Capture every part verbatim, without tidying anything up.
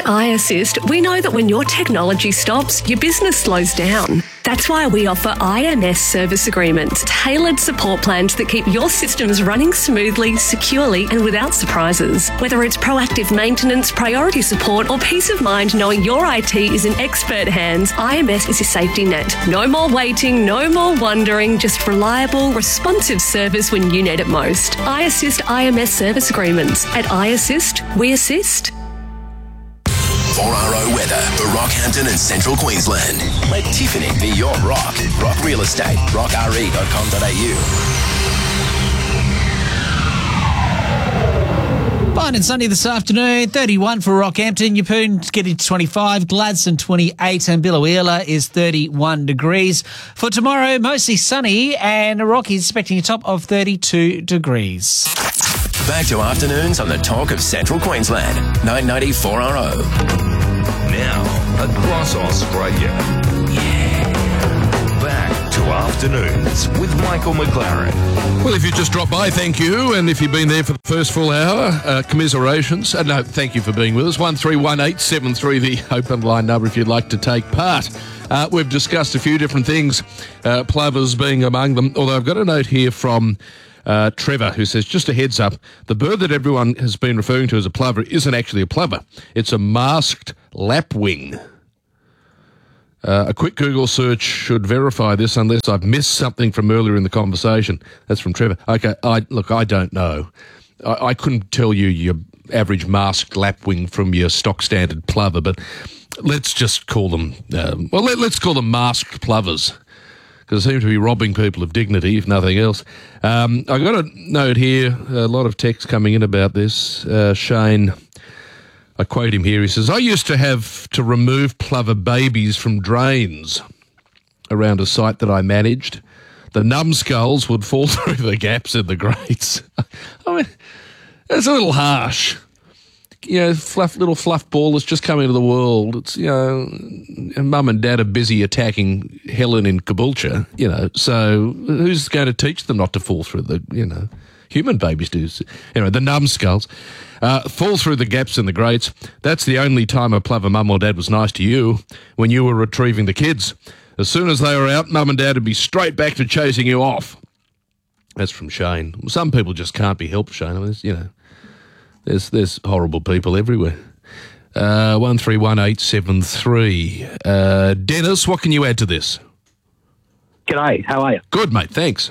At iAssist, we know that when your technology stops, your business slows down. That's why we offer I M S service agreements, tailored support plans that keep your systems running smoothly, securely, and without surprises. Whether it's proactive maintenance, priority support, or peace of mind knowing your I T is in expert hands, I M S is your safety net. No more waiting, no more wondering, just reliable, responsive service when you need it most. iAssist I M S service agreements. At iAssist, we assist. four R O weather for Rockhampton and Central Queensland. Let Tiffany be your rock. Rock Real Estate. rock r e dot com dot a u. Fine and sunny this afternoon, thirty-one for Rockhampton, Yeppoon's getting to twenty-five, Gladstone twenty-eight and Biloela is thirty-one degrees. For tomorrow, mostly sunny and Rocky's expecting a top of thirty-two degrees. Back to afternoons on the talk of Central Queensland. nine ninety four R O. Now, across Australia. Yeah. Back to afternoons with Michael McLaren. Well, if you just dropped by, thank you. And if you've been there for the first full hour, uh, commiserations. Uh, no, thank you for being with us. one three one eight seven three, the open line number if you'd like to take part. Uh, we've discussed a few different things, uh, plovers being among them. Although I've got a note here from Uh, Trevor, who says, just a heads up, the bird that everyone has been referring to as a plover isn't actually a plover. It's a masked lapwing. Uh, a quick Google search should verify this unless I've missed something from earlier in the conversation. That's from Trevor. Okay, I look, I don't know. I, I couldn't tell you your average masked lapwing from your stock standard plover, but let's just call them, um, well, let, let's call them masked plovers, because they seem to be robbing people of dignity, if nothing else. Um, I got a note here, a lot of text coming in about this. Uh, Shane, I quote him here, he says, I used to have to remove plover babies from drains around a site that I managed. The numbskulls would fall through the gaps in the grates. I mean, that's a little harsh. You know, fluff, little fluff ball that's just come into the world. It's, you know, mum and dad are busy attacking Helen in Caboolture, you know, so who's going to teach them not to fall through the, you know, human babies do. Anyway, the numbskulls uh, fall through the gaps in the grates. That's the only time a plover mum or dad was nice to you, when you were retrieving the kids. As soon as they were out, mum and dad would be straight back to chasing you off. That's from Shane. Some people just can't be helped, Shane. I mean, you know. There's there's horrible people everywhere. Uh, one three one eight seven three. Uh, Dennis, what can you add to this? G'day, how are you? Good, mate, thanks.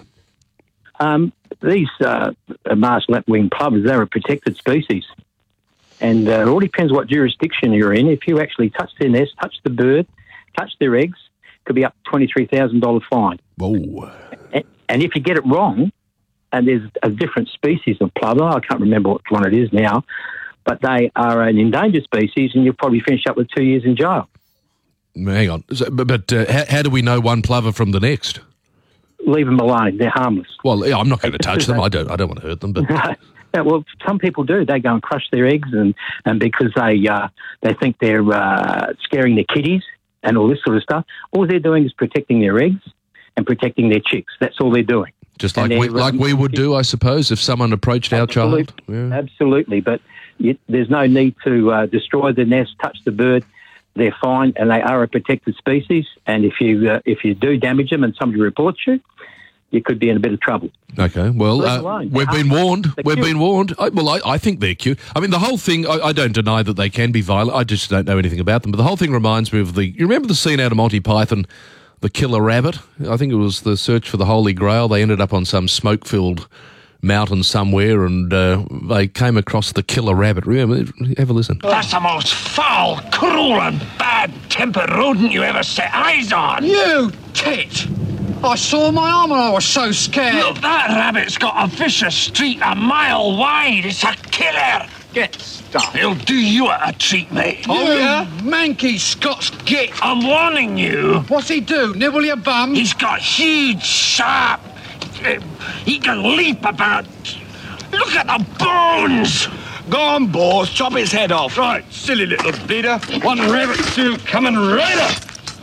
Um, these uh, masked lapwing plovers, they're a protected species. And uh, it all depends what jurisdiction you're in. If you actually touch their nest, touch the bird, touch their eggs, could be up to twenty-three thousand dollars fine. Whoa. And, and if you get it wrong, and there's a different species of plover, I can't remember which one it is now, but they are an endangered species and you'll probably finish up with two years in jail. Hang on. So, but but uh, how, how do we know one plover from the next? Leave them alone. They're harmless. Well, yeah, I'm not going to touch them. I don't I don't want to hurt them. But yeah, well, some people do. They go and crush their eggs and, and because they, uh, they think they're uh, scaring their kitties and all this sort of stuff. All they're doing is protecting their eggs and protecting their chicks. That's all they're doing. Just like we, like we would do, I suppose, if someone approached our child. Yeah. Absolutely, but you, there's no need to uh, destroy the nest, touch the bird. They're fine, and they are a protected species. And if you uh, if you do damage them and somebody reports you, you could be in a bit of trouble. Okay, well, uh, we've been warned. We've been warned. I, well, I, I think they're cute. I mean, the whole thing, I, I don't deny that they can be violent. I just don't know anything about them. But the whole thing reminds me of the, you remember the scene out of Monty Python, The Killer Rabbit? I think it was the search for the Holy Grail. They ended up on some smoke-filled mountain somewhere and uh, they came across the killer rabbit. Remember? Have a listen. That's the most foul, cruel and bad-tempered rodent you ever set eyes on. You tit! I saw my arm and I was so scared. Look, that rabbit's got a vicious streak a mile wide. It's a killer. Get stuffed. He'll do you a treat, mate. Oh, you yeah? Manky Scots git. I'm warning you. What's he do? Nibble your bum? He's got huge, sharp... Uh, he can leap about... Look at the bones. Go on, boys. Chop his head off. Right, silly little bleeder. One rabbit stew coming right up.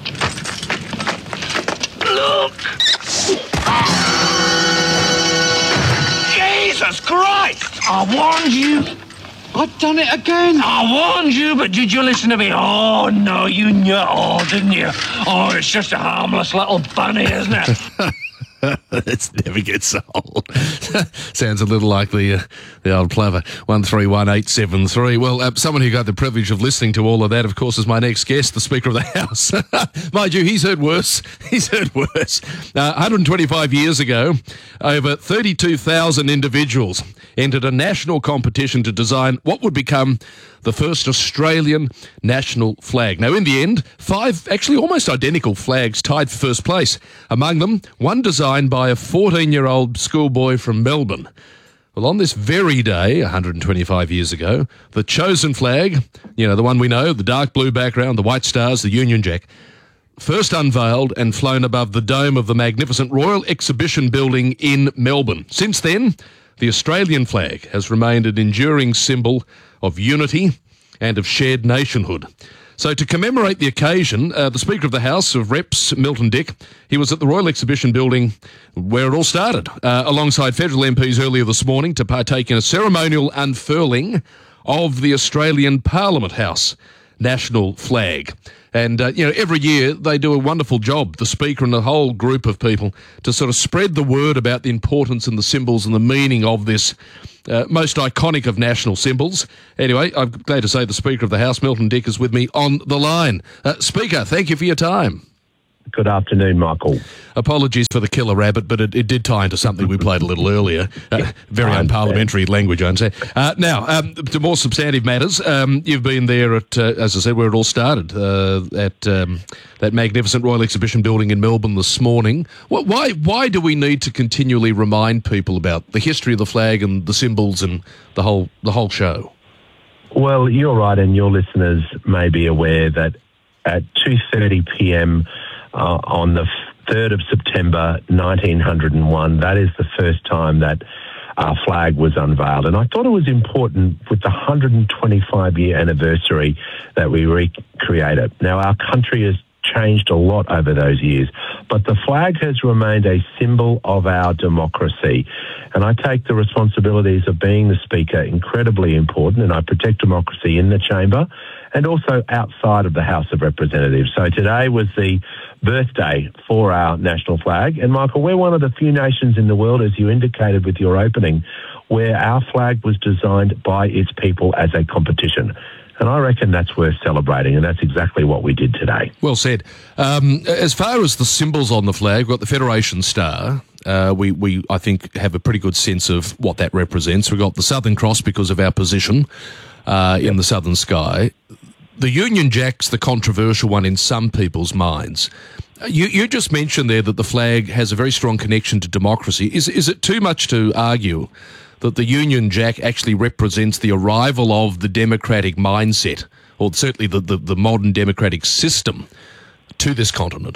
Look! Jesus Christ! I warned you. I've done it again. I warned you, but did you listen to me? Oh, no, you knew it all, didn't you? Oh, it's just a harmless little bunny, isn't it? It never gets old. Sounds a little like the uh, the old plover. one three one eight seven three. Well, uh, someone who got the privilege of listening to all of that, of course, is my next guest, the Speaker of the House. Mind you, he's heard worse. He's heard worse. Uh, one hundred twenty-five years ago, over thirty-two thousand individuals entered a national competition to design what would become the first Australian national flag. Now, in the end, five actually almost identical flags tied for first place. Among them, one designed by a fourteen-year-old schoolboy from Melbourne. Well, on this very day, one hundred twenty-five years ago, the chosen flag, you know, the one we know, the dark blue background, the white stars, the Union Jack, first unveiled and flown above the dome of the magnificent Royal Exhibition Building in Melbourne. Since then, the Australian flag has remained an enduring symbol of unity and of shared nationhood. So to commemorate the occasion, uh, the Speaker of the House of Reps, Milton Dick, he was at the Royal Exhibition Building where it all started, uh, alongside federal M Ps earlier this morning to partake in a ceremonial unfurling of the Australian Parliament House national flag. And, uh, you know, every year they do a wonderful job, the Speaker and a whole group of people, to sort of spread the word about the importance and the symbols and the meaning of this uh, most iconic of national symbols. Anyway, I'm glad to say the Speaker of the House, Milton Dick, is with me on the line. Uh, Speaker, thank you for your time. Good afternoon, Michael. Apologies for the killer rabbit, but it, it did tie into something we played a little earlier. Uh, very unparliamentary language, I understand. Uh, now, um, to more substantive matters, um, you've been there at, uh, as I said, where it all started, uh, at um, that magnificent Royal Exhibition Building in Melbourne this morning. What, why, why do we need to continually remind people about the history of the flag and the symbols and the whole the whole show? Well, you're right, and your listeners may be aware that at two thirty p m Uh, on the third of September nineteen oh one. That is the first time that our flag was unveiled. And I thought it was important with the one hundred twenty-five year anniversary that we recreate it. Now, our country has changed a lot over those years, but the flag has remained a symbol of our democracy. And I take the responsibilities of being the Speaker incredibly important, and I protect democracy in the chamber and also outside of the House of Representatives. So today was the birthday for our national flag. And Michael, we're one of the few nations in the world, as you indicated with your opening, where our flag was designed by its people as a competition. And I reckon that's worth celebrating, and that's exactly what we did today. Well said. Um, as far as the symbols on the flag, we've got the Federation Star. Uh, we, we, I think, have a pretty good sense of what that represents. We've got the Southern Cross because of our position uh, in the southern sky. The Union Jack's the controversial one in some people's minds. You, you just mentioned there that the flag has a very strong connection to democracy. Is, is it too much to argue that the Union Jack actually represents the arrival of the democratic mindset, or certainly the, the, the modern democratic system, to this continent?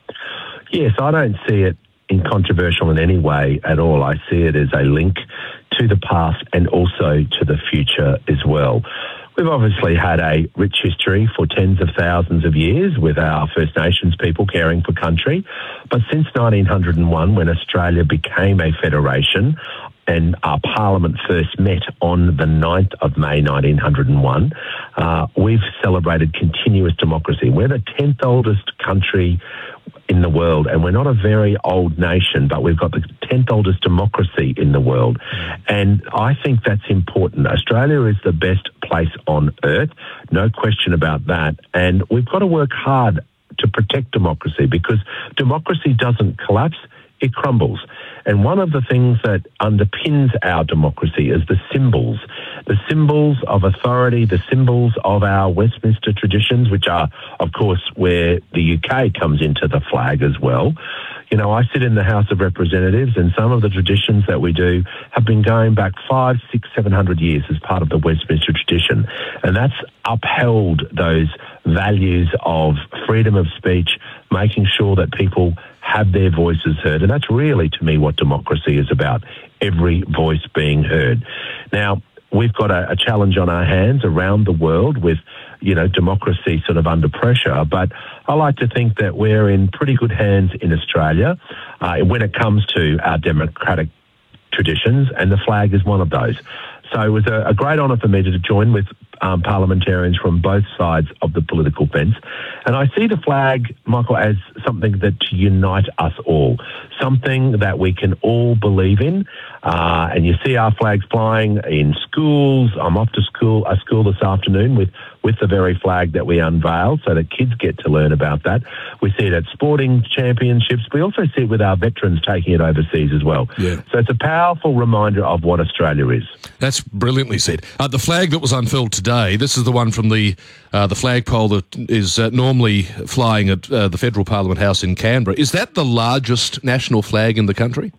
Yes, I don't see it in controversial in any way at all. I see it as a link to the past and also to the future as well. We've obviously had a rich history for tens of thousands of years with our First Nations people caring for country. But since nineteen oh one, when Australia became a federation and our parliament first met on the ninth of May nineteen oh one, uh, we've celebrated continuous democracy. We're the tenth oldest country in the world, and we're not a very old nation, but we've got the tenth oldest democracy in the world. And I think that's important. Australia is the best place on earth, no question about that. And we've got to work hard to protect democracy, because democracy doesn't collapse, it crumbles. And one of the things that underpins our democracy is the symbols, the symbols of authority, the symbols of our Westminster traditions, which are, of course, where the U K comes into the flag as well. You know, I sit in the House of Representatives, and some of the traditions that we do have been going back five, six, seven hundred years as part of the Westminster tradition. And that's upheld those values of freedom of speech, making sure that people have their voices heard. And that's really, to me, what democracy is about, every voice being heard. Now, we've got a, a challenge on our hands around the world with, you know, democracy sort of under pressure. But I like to think that we're in pretty good hands in Australia uh, when it comes to our democratic traditions, and the flag is one of those. So it was a, a great honour for me to join with um, parliamentarians from both sides of the political fence. And I see the flag, Michael, as something that to unite us all, something that we can all believe in. Uh, and you see our flags flying in schools. I'm off to school, a school this afternoon with, with the very flag that we unveiled so that kids get to learn about that. We see it at sporting championships. We also see it with our veterans taking it overseas as well. Yeah. So it's a powerful reminder of what Australia is. That's brilliantly said. Uh, the flag that was unfurled today, this is the one from the uh, the flagpole that is uh, normally flying at uh, the Federal Parliament House in Canberra. Is that the largest national flag in the country?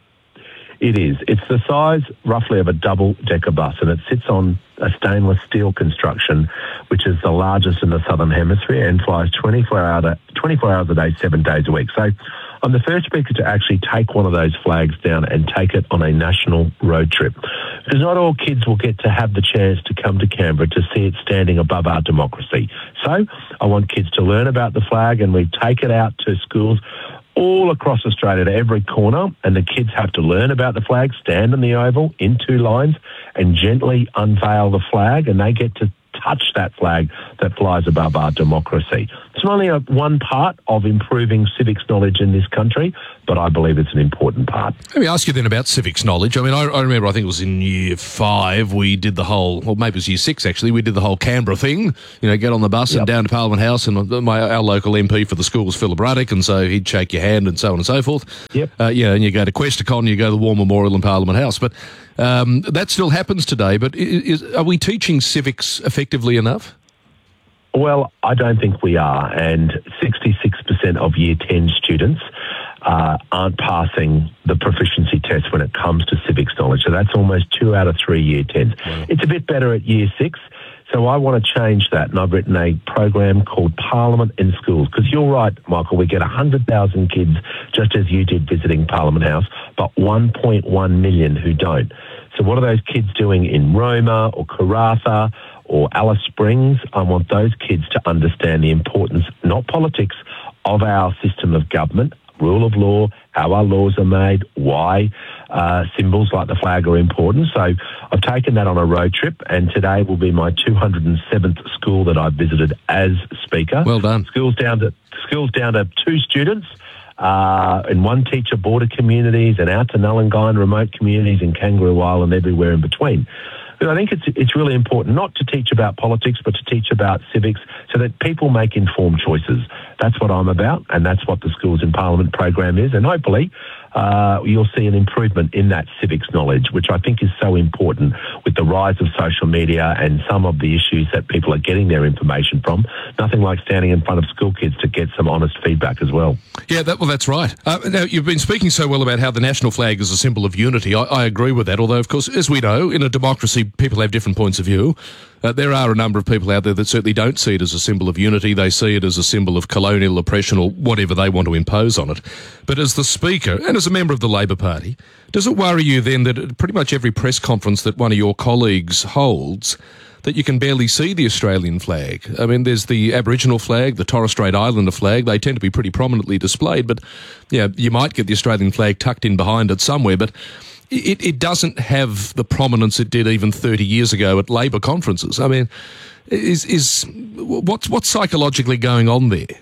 It is. It's the size, roughly, of a double-decker bus, and it sits on a stainless steel construction, which is the largest in the Southern Hemisphere and flies twenty-four hours a day, seven days a week. So I'm the first speaker to actually take one of those flags down and take it on a national road trip. Because not all kids will get to have the chance to come to Canberra to see it standing above our democracy. So I want kids to learn about the flag, and we take it out to schools all across Australia to every corner, and the kids have to learn about the flag, stand in the oval in two lines and gently unveil the flag, and they get to touch that flag that flies above our democracy. It's only a, one part of improving civics knowledge in this country, but I believe it's an important part. Let me ask you then about civics knowledge. I mean, I, I remember, I think it was in year five, we did the whole, or maybe it was year six actually, we did the whole Canberra thing, you know, get on the bus yep. and down to Parliament House, and my our local M P for the school was Philip Ruddock, and so he'd shake your hand and so on and so forth. Yep. Uh, yeah, and you go to Questacon, you go to the War Memorial in Parliament House, but um, that still happens today, but is, are we teaching civics effectively enough? Well, I don't think we are, and sixty-six percent of Year ten students uh, aren't passing the proficiency test when it comes to civics knowledge. So that's almost two out of three Year tens. Wow. It's a bit better at Year six, so I want to change that, and I've written a program called Parliament in Schools, because you're right, Michael, we get one hundred thousand kids, just as you did, visiting Parliament House, but one point one million who don't. So what are those kids doing in Roma or Karratha or Alice Springs? I want those kids to understand the importance, not politics, of our system of government, rule of law, how our laws are made, why uh, symbols like the flag are important. So I've taken that on a road trip, and today will be my two hundred seventh school that I've visited as speaker. Well done. Schools down to, schools down to two students. Uh, in one teacher border communities and out to Nullagine remote communities in Kangaroo Island, everywhere in between. And I think it's it's really important not to teach about politics, but to teach about civics so that people make informed choices. That's what I'm about, and that's what the Schools in Parliament program is. And hopefully uh, you'll see an improvement in that civics knowledge, which I think is so important with the rise of social media and some of the issues that people are getting their information from. Nothing like standing in front of school kids to get some honest feedback as well. Yeah, that, well, that's right. Uh, now, you've been speaking so well about how the national flag is a symbol of unity. I, I agree with that, although, of course, as we know, in a democracy, people have different points of view. Uh, there are a number of people out there that certainly don't see it as a symbol of unity. They see it as a symbol of colonial oppression or whatever they want to impose on it. But as the Speaker and as a member of the Labor Party, does it worry you then that at pretty much every press conference that one of your colleagues holds, that you can barely see the Australian flag? I mean, there's the Aboriginal flag, the Torres Strait Islander flag. They tend to be pretty prominently displayed, but yeah, you might get the Australian flag tucked in behind it somewhere, but It, it doesn't have the prominence it did even thirty years ago at Labor conferences. I mean, is is what's what's psychologically going on there?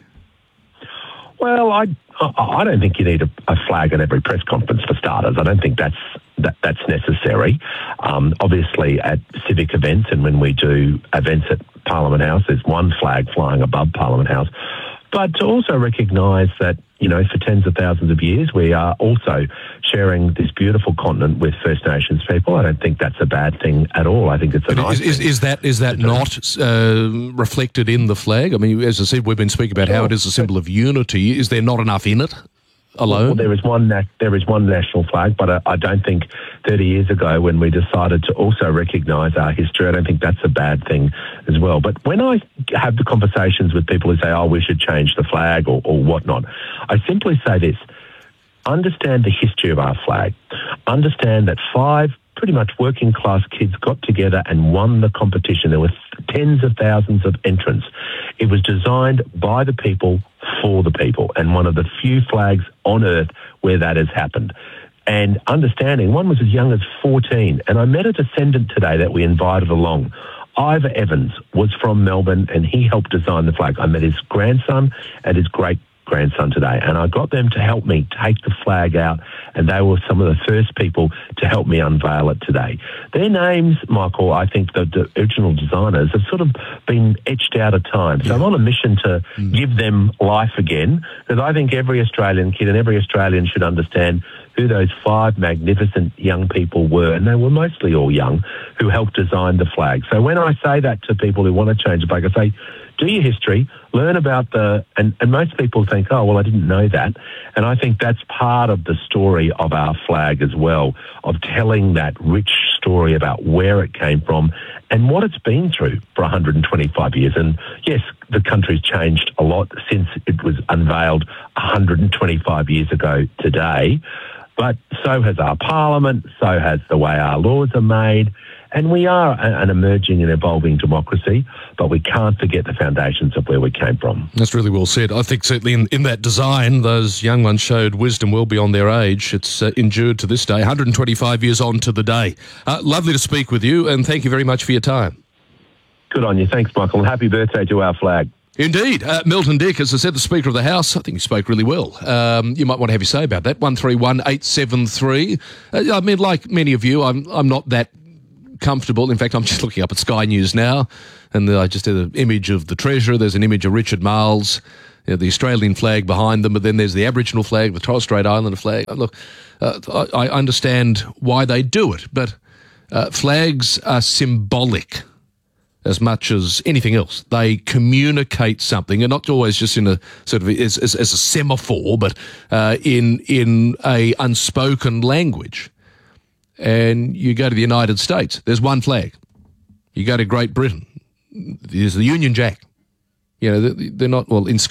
Well, I I don't think you need a, a flag at every press conference for starters. I don't think that's that, that's necessary. Um, obviously, at civic events and when we do events at Parliament House, there's one flag flying above Parliament House. But to also recognise that, you know, for tens of thousands of years, we are also sharing this beautiful continent with First Nations people. I don't think that's a bad thing at all. I think it's a nice is, thing. Is, is that is that not uh, reflected in the flag? I mean, as I said, we've been speaking about how it is a symbol of unity. Is there not enough in it alone? Well, there is one na- there is one national flag, but I, I don't think thirty years ago when we decided to also recognise our history, I don't think that's a bad thing as well. But when I have the conversations with people who say, oh, we should change the flag or, or whatnot, I simply say this: understand the history of our flag. Understand that five pretty much working class kids got together and won the competition. There were tens of thousands of entrants. It was designed by the people for the people, and one of the few flags on earth where that has happened. and understanding. One was as young as fourteen, and I met a descendant today that we invited along. Ivor Evans was from Melbourne, and he helped design the flag. I met his grandson and his great-grandson today, and I got them to help me take the flag out, and they were some of the first people to help me unveil it today. Their names, Michael, I think the, the original designers have sort of been etched out of time. So I'm on a mission to mm. give them life again, because I think every Australian kid and every Australian should understand who those five magnificent young people were, and they were mostly all young, who helped design the flag. So when I say that to people who want to change the flag, I say, do your history, learn about the, and, and most people think, oh, well, I didn't know that. And I think that's part of the story of our flag as well, of telling that rich story about where it came from and what it's been through for one hundred twenty-five years. And yes, the country's changed a lot since it was unveiled one hundred twenty-five years ago today. But so has our parliament, so has the way our laws are made. And we are an emerging and evolving democracy, but we can't forget the foundations of where we came from. That's really well said. I think certainly in, in that design, those young ones showed wisdom well beyond their age. It's uh, endured to this day, one hundred twenty-five years on to the day. Uh, lovely to speak with you, and thank you very much for your time. Good on you. Thanks, Michael, and happy birthday to our flag. Indeed. Uh, Milton Dick, as I said, the Speaker of the House, I think he spoke really well. Um, you might want to have your say about that. one three one eight seven three. Uh, I mean, like many of you, I'm I'm not that comfortable. In fact, I'm just looking up at Sky News now, and I just did an image of the Treasurer. There's an image of Richard Marles, you know, the Australian flag behind them, but then there's the Aboriginal flag, the Torres Strait Islander flag. Look, uh, I, I understand why they do it, but uh, flags are symbolic as much as anything else. They communicate something, and not always just in a sort of as, as, as a semaphore, but uh, in in a unspoken language. And you go to the United States, there's one flag. You go to Great Britain, there's the Union Jack. You know, they're not, well, in